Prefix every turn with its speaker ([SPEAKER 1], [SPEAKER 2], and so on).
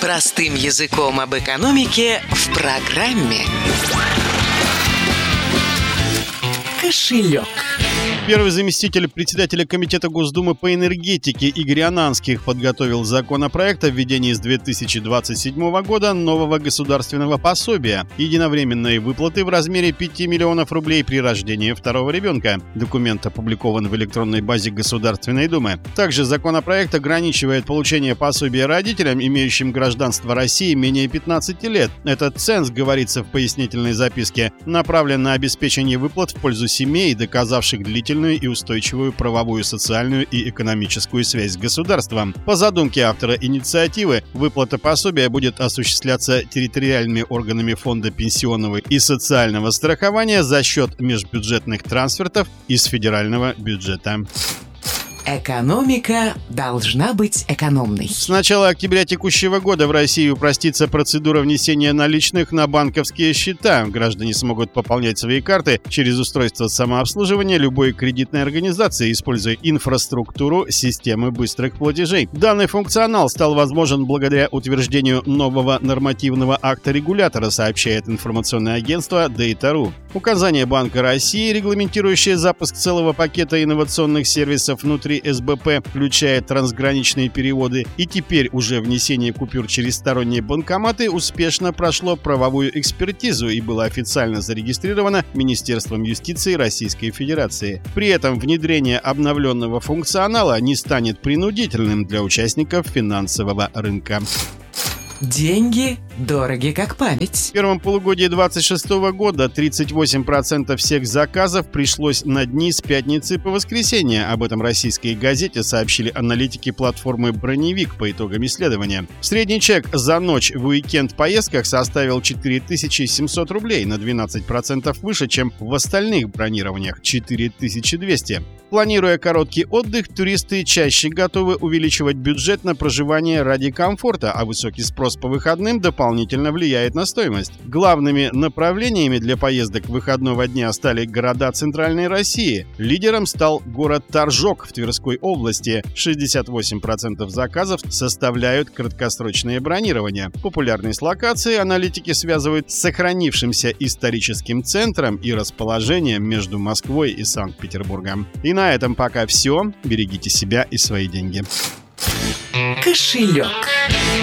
[SPEAKER 1] Простым языком об экономике в программе «Кошелек».
[SPEAKER 2] Первый заместитель председателя Комитета Госдумы по энергетике Игорь Ананских подготовил законопроект о введении с 2027 года нового государственного пособия единовременной выплаты в размере 5 миллионов рублей при рождении второго ребенка. Документ опубликован в электронной базе Государственной Думы. Также законопроект ограничивает получение пособия родителям, имеющим гражданство России менее 15 лет. Этот ценз, говорится в пояснительной записке, направлен на обеспечение выплат в пользу семей, доказавших длительную и устойчивую правовую, социальную и экономическую связь с государством. По задумке автора инициативы, выплата пособия будет осуществляться территориальными органами Фонда пенсионного и социального страхования за счет межбюджетных трансфертов из федерального бюджета.
[SPEAKER 1] Экономика должна быть экономной.
[SPEAKER 2] С начала октября текущего года в России упростится процедура внесения наличных на банковские счета. Граждане смогут пополнять свои карты через устройство самообслуживания любой кредитной организации, используя инфраструктуру системы быстрых платежей. Данный функционал стал возможен благодаря утверждению нового нормативного акта регулятора, сообщает информационное агентство Data.ru. Указание Банка России, регламентирующее запуск целого пакета инновационных сервисов внутри СБП, включая трансграничные переводы, и теперь уже внесение купюр через сторонние банкоматы успешно прошло правовую экспертизу и было официально зарегистрировано Министерством юстиции Российской Федерации. При этом внедрение обновленного функционала не станет принудительным для участников финансового рынка.
[SPEAKER 1] Деньги дороги как память.
[SPEAKER 2] В первом полугодии 2026 года 38% всех заказов пришлось на дни с пятницы по воскресенье. Об этом российской газете сообщили аналитики платформы «Броневик» по итогам исследования. Средний чек за ночь в уикенд-поездках составил 4700 рублей, на 12% выше, чем в остальных бронированиях – 4200. Планируя короткий отдых, туристы чаще готовы увеличивать бюджет на проживание ради комфорта, а высокий спрос по выходным дополнительно влияет на стоимость. Главными направлениями для поездок выходного дня стали города Центральной России. Лидером стал город Торжок в Тверской области. 68% заказов составляют краткосрочное бронирование. Популярность локации аналитики связывают с сохранившимся историческим центром и расположением между Москвой и Санкт-Петербургом. И на этом пока все. Берегите себя и свои деньги.
[SPEAKER 1] Кошелек.